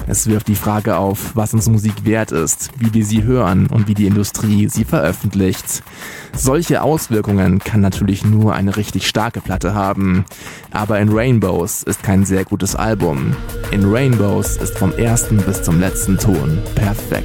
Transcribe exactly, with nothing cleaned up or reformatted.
Es wirft die Frage auf, was uns Musik wert ist, wie wir sie hören und wie die Industrie sie veröffentlicht. Solche Auswirkungen kann natürlich nur eine richtig starke Platte haben. Aber In Rainbows ist kein sehr gutes Album. In Rainbows ist vom ersten bis zum letzten Ton perfekt.